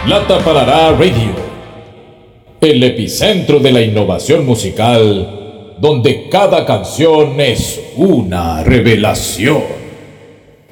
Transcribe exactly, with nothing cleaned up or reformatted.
La Tapalará Radio, el epicentro de la innovación musical, donde cada canción es una revelación.